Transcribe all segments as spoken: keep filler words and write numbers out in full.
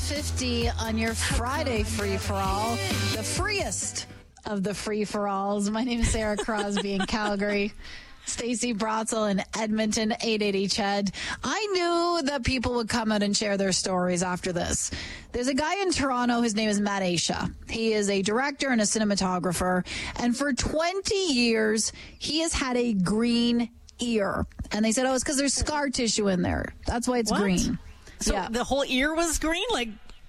fifty on your Friday free-for-all, the freest of the free-for-alls. My name is Sarah Crosby in Calgary. Stacey Brotzel in Edmonton, eight eighty C H E D. I knew that people would come out and share their stories after this. There's a guy in Toronto. His name is Matt Aisha. He is a director and a cinematographer. And for twenty years, he has had a green ear. And they said, oh, it's because there's scar tissue in there. That's why it's what? green. So yeah. The whole ear was green? Like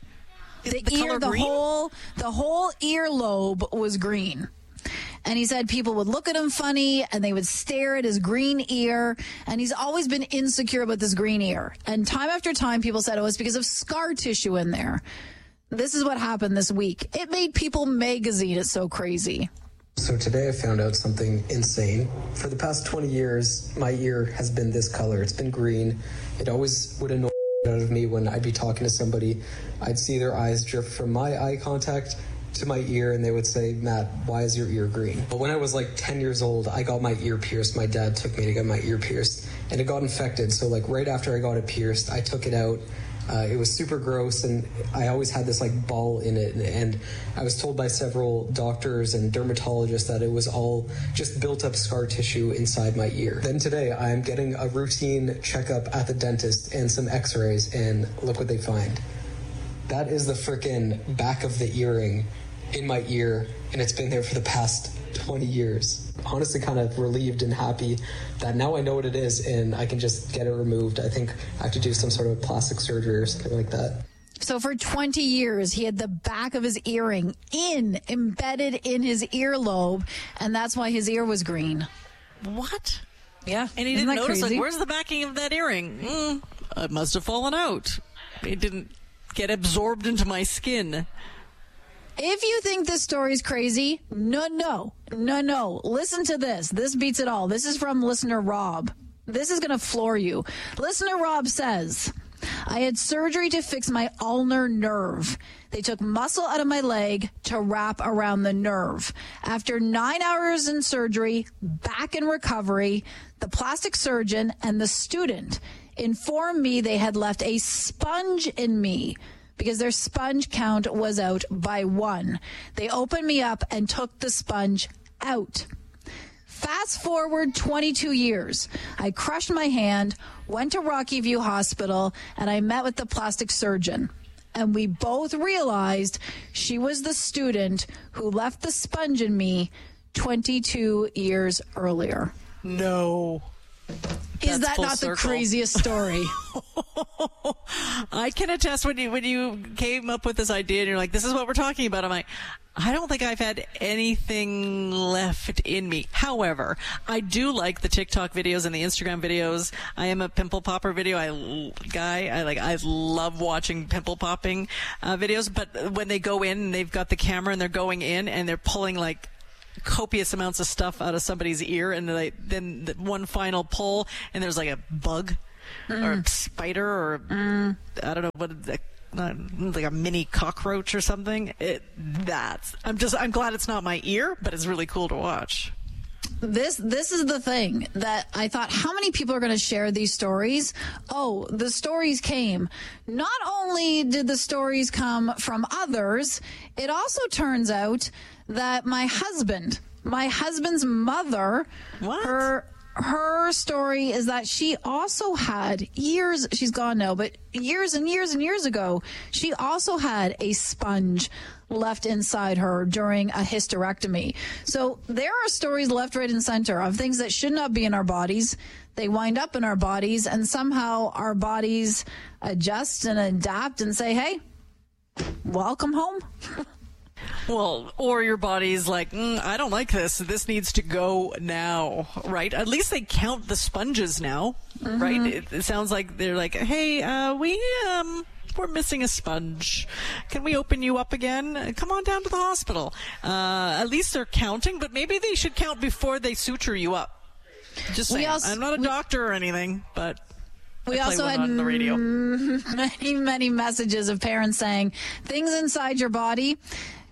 the, the ear, color the green? whole, the whole earlobe was green. And he said people would look at him funny and they would stare at his green ear. And he's always been insecure about this green ear. And time after time, people said, oh, it's because of scar tissue in there. This is what happened this week. It made People magazine. It's so crazy. So today I found out something insane. For the past twenty years, my ear has been this color. It's been green. It always would annoy out of me when I'd be talking to somebody. I'd see their eyes drift from my eye contact to my ear, and they would say, Matt, why is your ear green? But when I was like ten years old, I got my ear pierced. My dad took me to get my ear pierced, and it got infected. So like right after I got it pierced, I took it out. Uh, it was super gross, and I always had this like ball in it, and I was told by several doctors and dermatologists that it was all just built up scar tissue inside my ear. Then today I'm getting a routine checkup at the dentist and some x-rays, and look what they find. That is the frickin' back of the earring in my ear, and it's been there for the past twenty years. Honestly, kind of relieved and happy that now I know what it is and I can just get it removed. I think I have to do some sort of plastic surgery or something like that. So for twenty years, he had the back of his earring in, embedded in his earlobe, and that's why his ear was green. What? Yeah. And he Isn't didn't that notice, crazy? like, where's the backing of that earring? Mm, it must have fallen out. It didn't get absorbed into my skin. If you think this story is crazy, no, no, no, no. Listen to this. This beats it all. This is from listener Rob. This is going to floor you. Listener Rob says, I had surgery to fix my ulnar nerve. They took muscle out of my leg to wrap around the nerve. After nine hours in surgery, back in recovery, the plastic surgeon and the student informed me they had left a sponge in me because their sponge count was out by one. They opened me up and took the sponge out. Fast forward twenty-two years. I crushed my hand, went to Rocky View Hospital, and I met with the plastic surgeon. And we both realized she was the student who left the sponge in me twenty-two years earlier. No. Is That's that full not circle. the craziest story? I can attest when you when you came up with this idea and you're like, this is what we're talking about. I'm like, I don't think I've had anything left in me. However, I do like the TikTok videos and the Instagram videos. I am a pimple popper video I, guy. I like. I love watching pimple popping uh, videos. But when they go in and they've got the camera and they're going in and they're pulling like copious amounts of stuff out of somebody's ear, and they, then the one final pull, and there's like a bug mm. or a spider or mm. I don't know what. Uh, like a mini cockroach or something. It that's I'm just I'm glad it's not my ear, but it's really cool to watch. This this is the thing that I thought, how many people are going to share these stories? Oh, the stories came. Not only did the stories come from others, it also turns out that my husband, my husband's mother, what? her her story is that she also had years, she's gone now, but years and years and years ago, she also had a sponge left inside her during a hysterectomy. So there are stories left, right, and center of things that should not be in our bodies. They wind up in our bodies, and somehow our bodies adjust and adapt and say, hey, welcome home. Well, or your body's like, mm, I don't like this. This needs to go now, right? At least they count the sponges now, mm-hmm. right? It, it sounds like they're like, hey, uh, we, um, we're missing a sponge. Can we open you up again? Come on down to the hospital. Uh, at least they're counting, but maybe they should count before they suture you up. Just saying. Also, I'm not a doctor or anything, but we also had on the radio. many, many messages of parents saying things inside your body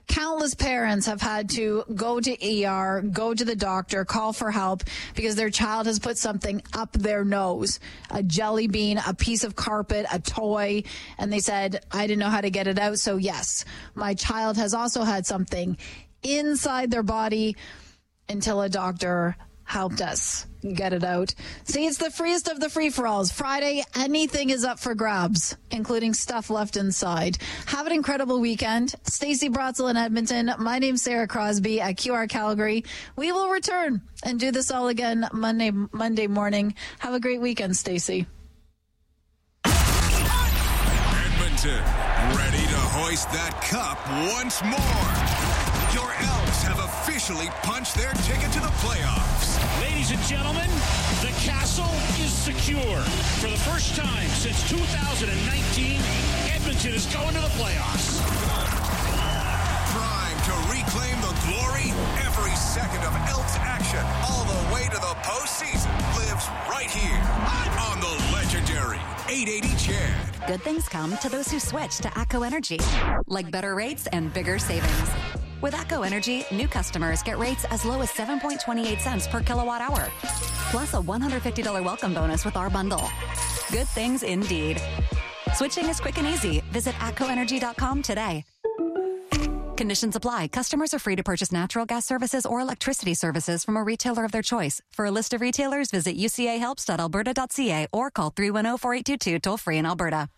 Countless parents have had to go to E R, go to the doctor, call for help because their child has put something up their nose, a jelly bean, a piece of carpet, a toy, and they said, I didn't know how to get it out. So yes, my child has also had something inside their body until a doctor helped us get it out. See, it's the freest of the free-for-alls. Friday, anything is up for grabs, including stuff left inside. Have an incredible weekend. Stacey Brotzel in Edmonton. My name's Sarah Crosby at Q R Calgary. We will return and do this all again Monday Monday morning. Have a great weekend, Stacey. Edmonton, ready to hoist that cup once more. Your Elks have officially punched their ticket to the playoffs. Ladies and gentlemen, the castle is secure. For the first time since two thousand nineteen, Edmonton is going to the playoffs. Prime to reclaim the glory. Every second of Elks action all the way to the postseason lives right here on the legendary eight eighty C H E D. Good things come to those who switch to ATCO Energy, like better rates and bigger savings. With ATCO Energy, new customers get rates as low as seven point two eight cents per kilowatt hour, plus a one hundred fifty dollars welcome bonus with our bundle. Good things indeed. Switching is quick and easy. Visit atco energy dot com today. Conditions apply. Customers are free to purchase natural gas services or electricity services from a retailer of their choice. For a list of retailers, visit u c a helps dot alberta dot c a or call three one zero, four eight two two toll free in Alberta.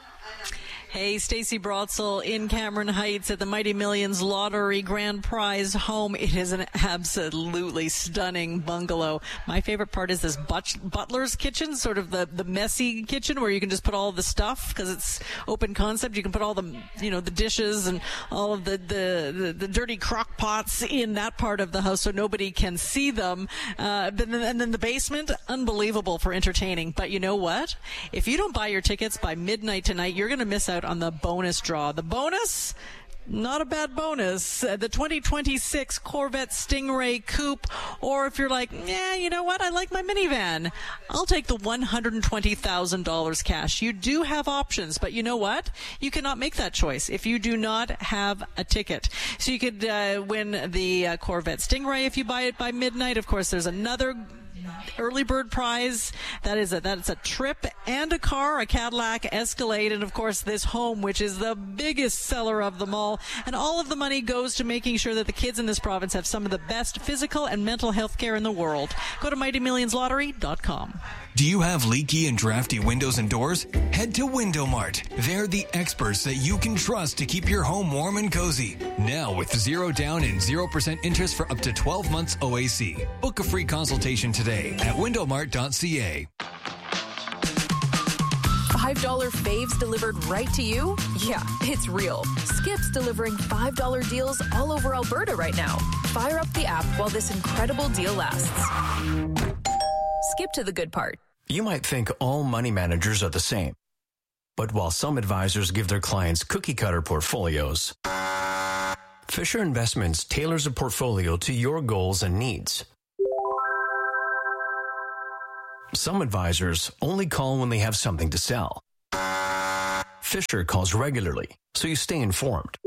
Hey, Stacey Brotzel in Cameron Heights at the Mighty Millions Lottery Grand Prize home. It is an absolutely stunning bungalow. My favorite part is this but- butler's kitchen, sort of the, the messy kitchen where you can just put all the stuff because it's open concept. You can put all the, you know, the dishes and all of the, the, the, the dirty crock pots in that part of the house so nobody can see them. Uh, but then, and then the basement, unbelievable for entertaining. But you know what? If you don't buy your tickets by midnight tonight, you're going to miss out on the bonus draw. The bonus, not a bad bonus. Uh, the twenty twenty-six Corvette Stingray Coupe, or if you're like, yeah, you know what? I like my minivan. I'll take the one hundred twenty thousand dollars cash. You do have options, but you know what? You cannot make that choice if you do not have a ticket. So you could uh, win the uh, Corvette Stingray if you buy it by midnight. Of course, there's another early bird prize. That is a, that's a trip and a car, a Cadillac Escalade, and of course this home, which is the biggest seller of them all. And all of the money goes to making sure that the kids in this province have some of the best physical and mental health care in the world. Go to mighty millions lottery dot com. Do you have leaky and drafty windows and doors? Head to Window Mart. They're the experts that you can trust to keep your home warm and cozy. Now with zero down and zero percent interest for up to twelve months O A C. Book a free consultation today at window mart dot c a. five dollar faves delivered right to you? Yeah, it's real. Skip's delivering five dollar deals all over Alberta right now. Fire up the app while this incredible deal lasts. Skip to the good part. You might think all money managers are the same. But while some advisors give their clients cookie-cutter portfolios, Fisher Investments tailors a portfolio to your goals and needs. Some advisors only call when they have something to sell. Fisher calls regularly, so you stay informed.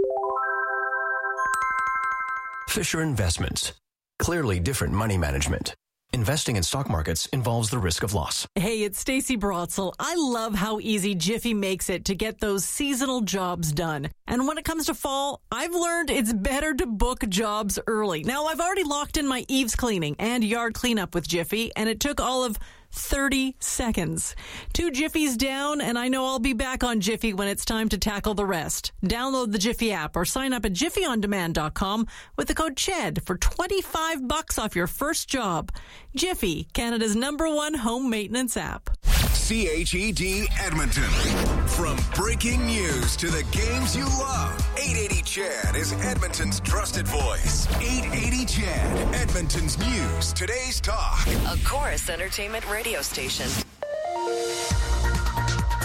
Fisher Investments. Clearly different money management. Investing in stock markets involves the risk of loss. Hey, it's Stacey Brotzel. I love how easy Jiffy makes it to get those seasonal jobs done. And when it comes to fall, I've learned it's better to book jobs early. Now, I've already locked in my eaves cleaning and yard cleanup with Jiffy, and it took all of thirty seconds. Two Jiffies down, and I know I'll be back on Jiffy when it's time to tackle the rest. Download the Jiffy app or sign up at jiffy on demand dot com with the code C H E D for twenty-five bucks off your first job. Jiffy, Canada's number one home maintenance app. C H E D Edmonton. From breaking news to the games you love, eight eighty C H E D is Edmonton's trusted voice. eight eighty C H E D, Edmonton's news, today's talk. A Chorus Entertainment radio station.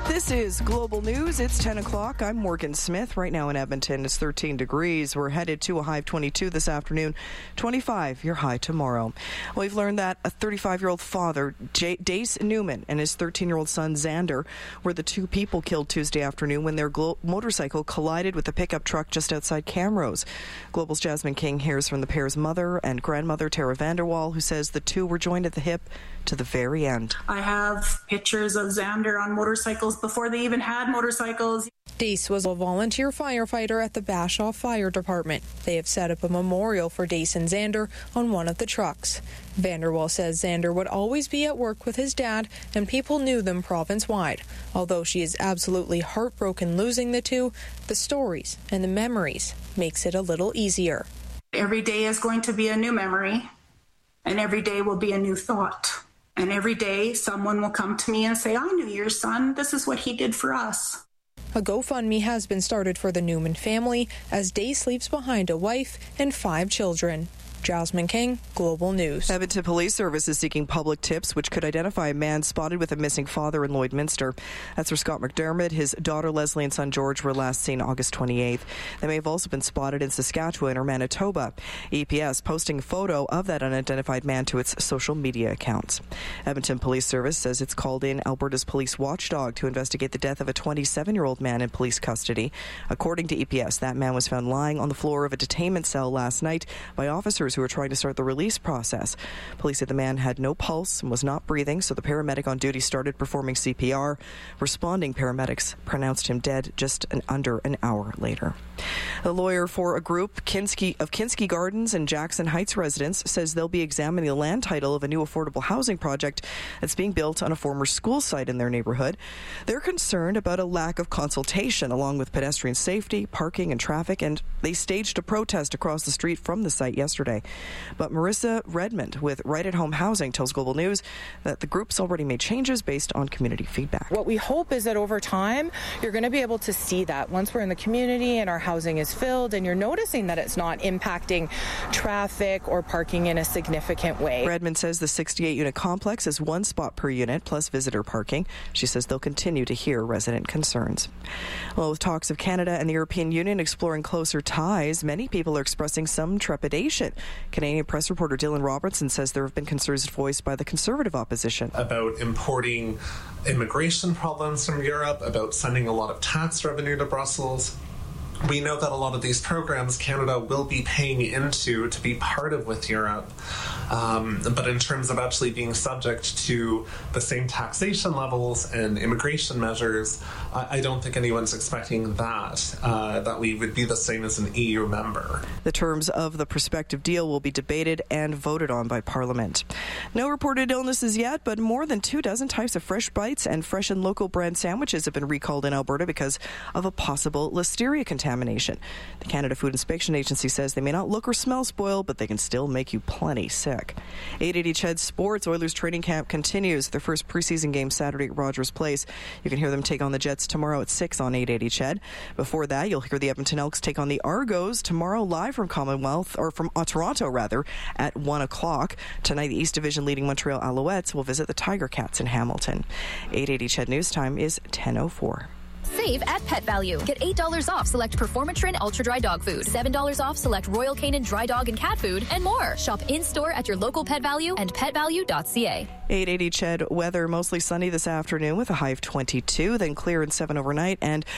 This is Global News. It's ten o'clock. I'm Morgan Smith. Right now in Edmonton, it's thirteen degrees. We're headed to a high of twenty-two this afternoon, twenty-five your high tomorrow. We've learned that a thirty-five-year-old father, J- Dace Newman, and his thirteen-year-old son, Xander, were the two people killed Tuesday afternoon when their glo- motorcycle collided with a pickup truck just outside Camrose. Global's Jasmine King hears from the pair's mother and grandmother, Tara Vanderwall, who says the two were joined at the hip to the very end. I have pictures of Xander on motorcycles before they even had motorcycles. Dace was a volunteer firefighter at the Bashaw Fire Department. They have set up a memorial for Dace and Xander on one of the trucks. Vanderwall says Xander would always be at work with his dad, and people knew them province-wide. Although she is absolutely heartbroken losing the two, the stories and the memories makes it a little easier. Every day is going to be a new memory, and every day will be a new thought. And every day someone will come to me and say, I knew your son. This is what he did for us. A GoFundMe has been started for the Newman family as Dace leaves behind a wife and five children. Jasmine King, Global News. Edmonton Police Service is seeking public tips which could identify a man spotted with a missing father in Lloydminster. That's where Scott McDermott, his daughter Leslie and son George were last seen August twenty-eighth. They may have also been spotted in Saskatchewan or Manitoba. E P S posting a photo of that unidentified man to its social media accounts. Edmonton Police Service says it's called in Alberta's police watchdog to investigate the death of a twenty-seven-year-old man in police custody. According to E P S, that man was found lying on the floor of a detainment cell last night by officers who were trying to start the release process. Police said the man had no pulse and was not breathing, so the paramedic on duty started performing C P R. Responding paramedics pronounced him dead just an under an hour later. A lawyer for a group Kinski, of Kinski Gardens and Jackson Heights residents says they'll be examining the land title of a new affordable housing project that's being built on a former school site in their neighborhood. They're concerned about a lack of consultation along with pedestrian safety, parking and traffic, and they staged a protest across the street from the site yesterday. But Marissa Redmond with Right at Home Housing tells Global News that the group's already made changes based on community feedback. What we hope is that over time, you're going to be able to see that once we're in the community and our housing is filled and you're noticing that it's not impacting traffic or parking in a significant way. Redmond says the sixty-eight unit complex is one spot per unit plus visitor parking. She says they'll continue to hear resident concerns. Well, with talks of Canada and the European Union exploring closer ties, many people are expressing some trepidation. Canadian press reporter Dylan Robertson says there have been concerns voiced by the Conservative opposition about importing immigration problems from Europe, about sending a lot of tax revenue to Brussels. We know that a lot of these programs Canada will be paying into to be part of with Europe. Um, but in terms of actually being subject to the same taxation levels and immigration measures, I, I don't think anyone's expecting that, uh, that we would be the same as an E U member. The terms of the prospective deal will be debated and voted on by Parliament. No reported illnesses yet, but more than two dozen types of Fresh Bites and fresh and local brand sandwiches have been recalled in Alberta because of a possible listeria contamination. The Canada Food Inspection Agency says they may not look or smell spoiled, but they can still make you plenty sick. eight eighty C H E D Sports Oilers training camp continues. Their first preseason game Saturday at Rogers Place. You can hear them take on the Jets tomorrow at six on eight eighty C H E D. Before that, you'll hear the Edmonton Elks take on the Argos tomorrow live from Commonwealth, or from uh, Toronto rather, at one o'clock. Tonight, the East Division leading Montreal Alouettes will visit the Tiger Cats in Hamilton. eight eighty C H E D News Time is ten oh four. Save at Pet Value. Get eight dollars off select Performatrin Ultra Dry Dog Food, seven dollars off select Royal Canin Dry Dog and Cat Food, and more. Shop in-store at your local Pet Value and pet value dot c a. eight eighty C H E D weather, mostly sunny this afternoon with a high of twenty-two, then clear and seven overnight, and